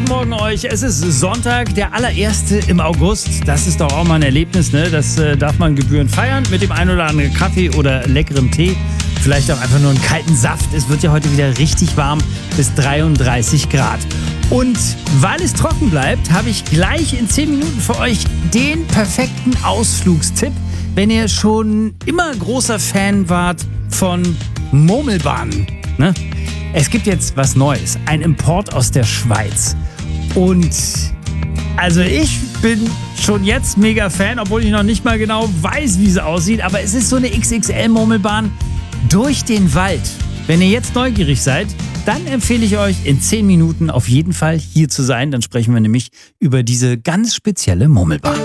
guten Morgen euch. Es ist Sonntag, der allererste im August. Das ist doch auch mal ein Erlebnis, ne? Das darf man gebührend feiern mit dem ein oder anderen Kaffee oder leckerem Tee. Vielleicht auch einfach nur einen kalten Saft. Es wird ja heute wieder richtig warm, bis 33 Grad. Und weil es trocken bleibt, habe ich gleich in 10 Minuten für euch den perfekten Ausflugstipp, wenn ihr schon immer großer Fan wart von Murmelbahnen, ne? Es gibt jetzt was Neues, ein Import aus der Schweiz. Und also ich bin schon jetzt mega Fan, obwohl ich noch nicht mal genau weiß, wie sie aussieht. Aber es ist so eine XXL-Murmelbahn durch den Wald. Wenn ihr jetzt neugierig seid, dann empfehle ich euch, in 10 Minuten auf jeden Fall hier zu sein. Dann sprechen wir nämlich über diese ganz spezielle Murmelbahn.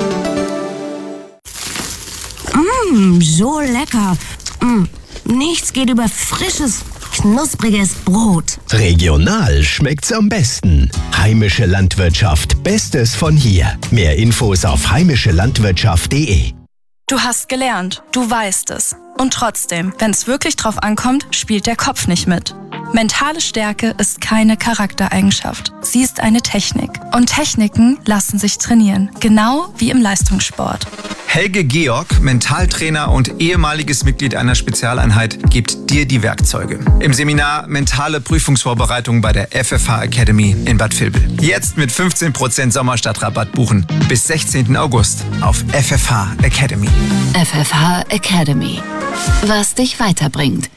So lecker. Nichts geht über frisches, knuspriges Brot. Regional schmeckt's am besten. Heimische Landwirtschaft, Bestes von hier. Mehr Infos auf heimischelandwirtschaft.de. Du hast gelernt, du weißt es. Und trotzdem, wenn es wirklich drauf ankommt, spielt der Kopf nicht mit. Mentale Stärke ist keine Charaktereigenschaft. Sie ist eine Technik. Und Techniken lassen sich trainieren. Genau wie im Leistungssport. Helge Georg, Mentaltrainer und ehemaliges Mitglied einer Spezialeinheit, gibt dir die Werkzeuge. Im Seminar Mentale Prüfungsvorbereitung bei der FFH Academy in Bad Vilbel. Jetzt mit 15% Sommerstadtrabatt buchen. Bis 16. August auf FFH Academy. FFH Academy. Was dich weiterbringt.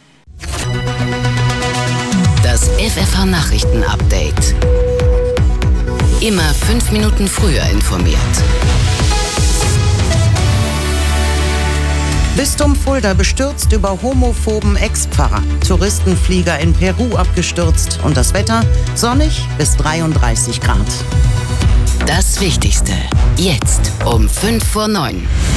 Das FFH Nachrichten Update. Immer 5 Minuten früher informiert. Bistum Fulda bestürzt über homophoben Ex-Pfarrer. Touristenflieger in Peru abgestürzt und das Wetter sonnig bis 33 Grad. Das Wichtigste. Jetzt um 8:55.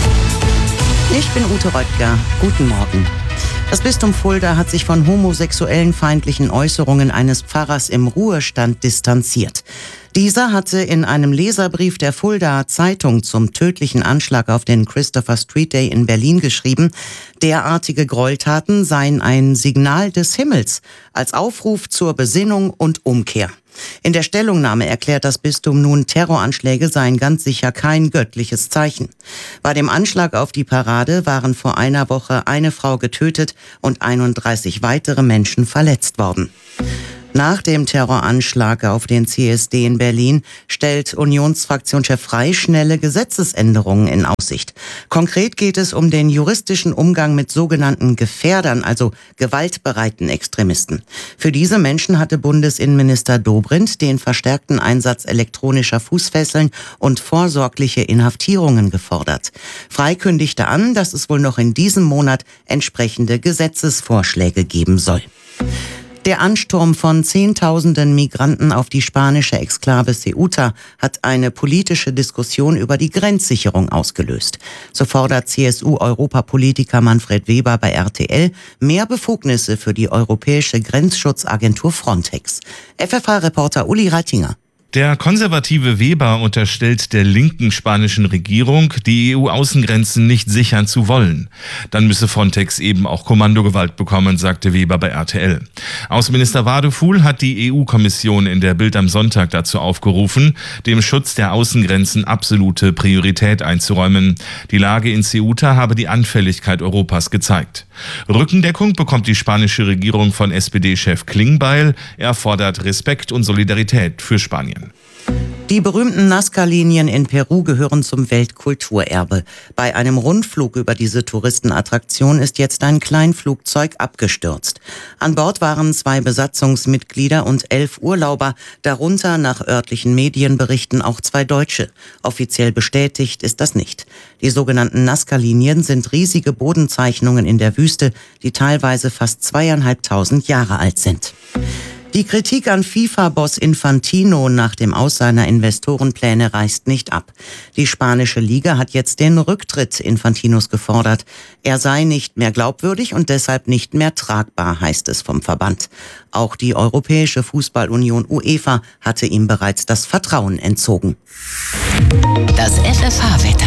Ich bin Ute Röttger. Guten Morgen. Das Bistum Fulda hat sich von homosexuellen feindlichen Äußerungen eines Pfarrers im Ruhestand distanziert. Dieser hatte in einem Leserbrief der Fuldaer Zeitung zum tödlichen Anschlag auf den Christopher Street Day in Berlin geschrieben, derartige Gräueltaten seien ein Signal des Himmels als Aufruf zur Besinnung und Umkehr. In der Stellungnahme erklärt das Bistum nun, Terroranschläge seien ganz sicher kein göttliches Zeichen. Bei dem Anschlag auf die Parade waren vor einer Woche eine Frau getötet und 31 weitere Menschen verletzt worden. Nach dem Terroranschlag auf den CSD in Berlin stellt Unionsfraktionschef Frey schnelle Gesetzesänderungen in Aussicht. Konkret geht es um den juristischen Umgang mit sogenannten Gefährdern, also gewaltbereiten Extremisten. Für diese Menschen hatte Bundesinnenminister Dobrindt den verstärkten Einsatz elektronischer Fußfesseln und vorsorgliche Inhaftierungen gefordert. Frey kündigte an, dass es wohl noch in diesem Monat entsprechende Gesetzesvorschläge geben soll. Der Ansturm von Zehntausenden Migranten auf die spanische Exklave Ceuta hat eine politische Diskussion über die Grenzsicherung ausgelöst. So fordert CSU-Europapolitiker Manfred Weber bei RTL mehr Befugnisse für die europäische Grenzschutzagentur Frontex. FFH-Reporter Uli Reitinger. Der konservative Weber unterstellt der linken spanischen Regierung, die EU-Außengrenzen nicht sichern zu wollen. Dann müsse Frontex eben auch Kommandogewalt bekommen, sagte Weber bei RTL. Außenminister Wadefuhl hat die EU-Kommission in der Bild am Sonntag dazu aufgerufen, dem Schutz der Außengrenzen absolute Priorität einzuräumen. Die Lage in Ceuta habe die Anfälligkeit Europas gezeigt. Rückendeckung bekommt die spanische Regierung von SPD-Chef Klingbeil. Er fordert Respekt und Solidarität für Spanien. Die berühmten Nazca-Linien in Peru gehören zum Weltkulturerbe. Bei einem Rundflug über diese Touristenattraktion ist jetzt ein Kleinflugzeug abgestürzt. An Bord waren 2 Besatzungsmitglieder und 11 Urlauber, darunter nach örtlichen Medienberichten auch 2 Deutsche. Offiziell bestätigt ist das nicht. Die sogenannten Nazca-Linien sind riesige Bodenzeichnungen in der Wüste, die teilweise fast 2.500 Jahre alt sind. Die Kritik an FIFA-Boss Infantino nach dem Aus seiner Investorenpläne reißt nicht ab. Die spanische Liga hat jetzt den Rücktritt Infantinos gefordert. Er sei nicht mehr glaubwürdig und deshalb nicht mehr tragbar, heißt es vom Verband. Auch die Europäische Fußballunion UEFA hatte ihm bereits das Vertrauen entzogen. Das FFH-Wetter.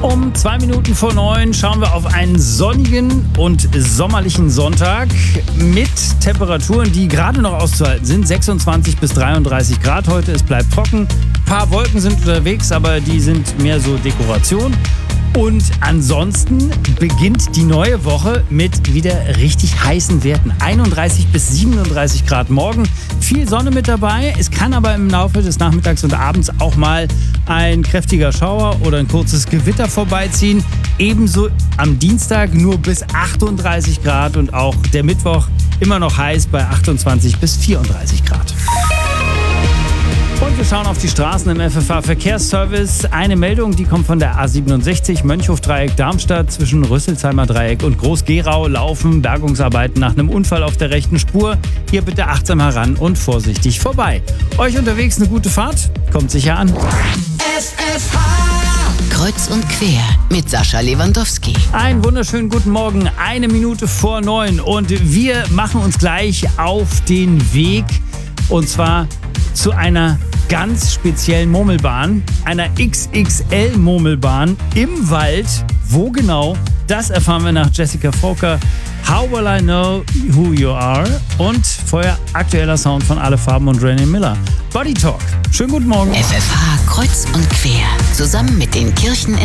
Um 2 Minuten vor 9 schauen wir auf einen sonnigen und sommerlichen Sonntag mit Temperaturen, die gerade noch auszuhalten sind. 26 bis 33 Grad heute. Es bleibt trocken. Ein paar Wolken sind unterwegs, aber die sind mehr so Dekoration. Und ansonsten beginnt die neue Woche mit wieder richtig heißen Werten. 31 bis 37 Grad morgen. Viel Sonne mit dabei. Es kann aber im Laufe des Nachmittags und Abends auch mal ein kräftiger Schauer oder ein kurzes Gewitter vorbeiziehen. Ebenso am Dienstag nur bis 38 Grad und auch der Mittwoch immer noch heiß bei 28 bis 34 Grad. Und wir schauen auf die Straßen im FFH-Verkehrsservice. Eine Meldung, die kommt von der A67 Mönchhof-Dreieck Darmstadt. Zwischen Rüsselsheimer Dreieck und Groß-Gerau laufen Bergungsarbeiten nach einem Unfall auf der rechten Spur. Hier bitte achtsam heran und vorsichtig vorbei. Euch unterwegs eine gute Fahrt. Kommt sicher an. FFH Kreuz und quer mit Sascha Lewandowski. Einen wunderschönen guten Morgen. 1 Minute vor 9 und wir machen uns gleich auf den Weg. Und zwar zu einer ganz speziellen Murmelbahn, einer XXL-Murmelbahn im Wald. Wo genau? Das erfahren wir nach Jessica Fokker. How Will I Know Who You Are? Und vorher aktueller Sound von Alle Farben und René Miller. Body Talk. Schönen guten Morgen. FFH Kreuz und quer. Zusammen mit den Kirchen